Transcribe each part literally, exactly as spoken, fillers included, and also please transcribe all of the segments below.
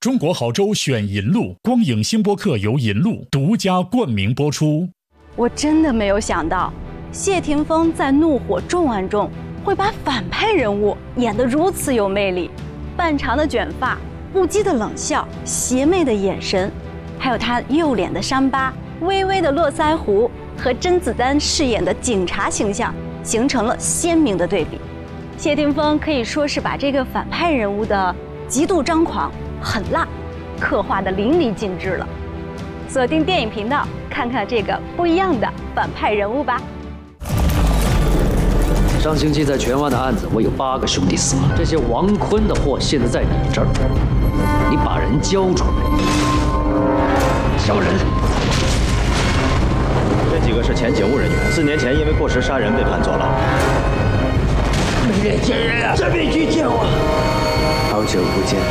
中国好州选银路，光影星播客由银路独家冠名播出。 我真的没有想到，谢霆锋在《怒火重案》中会把反派人物演得如此有魅力。半长的卷发，不羁的冷笑，邪魅的眼神，还有他右脸的伤疤、微微的络腮胡，和甄子丹饰演的警察形象形成了鲜明的对比。谢霆锋可以说是把这个反派人物的极度张狂、狠辣刻画得淋漓尽致了。锁定电影频道，看看这个不一样的反派人物吧。 上星期在荃湾的案子，我有八个兄弟死了。这些王坤的货现在在你这儿，你把人交出来。什么人？ 这几个是前警务人员，四年前因为过失杀人被判坐牢。 没人见人啊！这必须见我。 好久不见。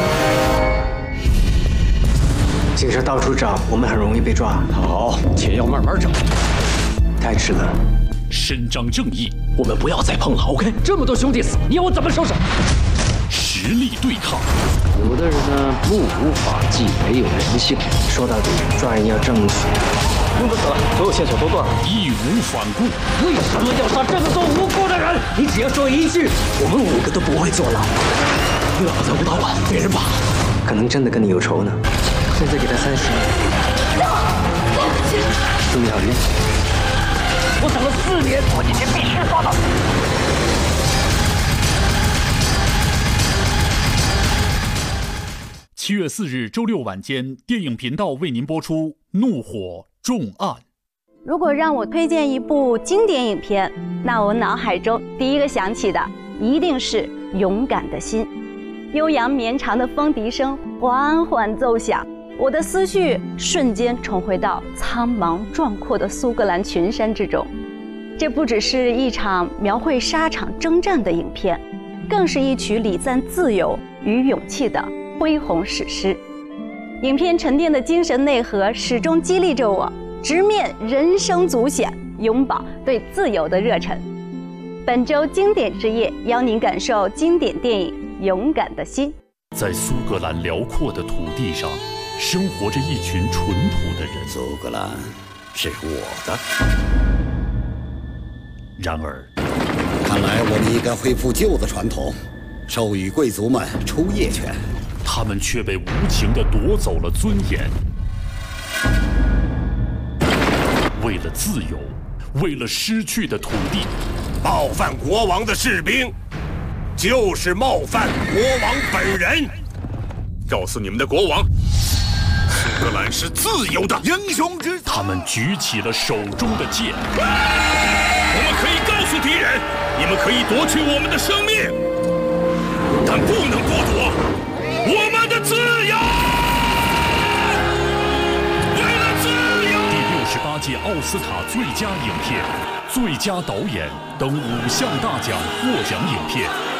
警察到处找，我们很容易被抓。 好，且要慢慢找。 太迟了。 伸张正义， 我们不要再碰了 ，OK？ 这么多兄弟死，你要我怎么收手？ 实力对抗。 有的人呢，目无法纪，没有人性。 说到底，抓人要正义。 公子死了，所有线索都断了， 义无反顾。 为什么要杀这么多无辜的人？ 你只要说一句，我们五个都不会坐牢。 你老在舞蹈馆被人绑， 可能真的跟你有仇呢。现在给他三十万。祝你好运。 我等了四年，我今天必须抓到。 七月四日周六晚间，电影频道为您播出《怒火重案》。 如果让我推荐一部经典影片，那我脑海中第一个想起的一定是《勇敢的心》。悠扬绵长的风笛声缓缓奏响，我的思绪瞬间重回到苍茫壮阔的苏格兰群山之中。这不只是一场描绘沙场征战的影片，更是一曲礼赞自由与勇气的恢宏史诗。影片沉淀的精神内核始终激励着我直面人生阻险，永葆对自由的热忱。本周经典之夜，邀您感受经典电影《勇敢的心》。 在苏格兰辽阔的土地上，生活着一群淳朴的人。 苏格兰是我的。 然而， 看来我们应该恢复旧的传统，授予贵族们出夜权。 他们却被无情地夺走了尊严。为了自由，为了失去的土地， 冒犯国王的士兵，就是冒犯国王本人。告诉你们的国王，苏格兰是自由的，英雄之。 他们举起了手中的剑。 我们可以告诉敌人，你们可以夺取我们的生命，但不能剥夺我们的自由。为了自由。 第六十八届奥斯卡最佳影片、最佳导演等五项大奖获奖影片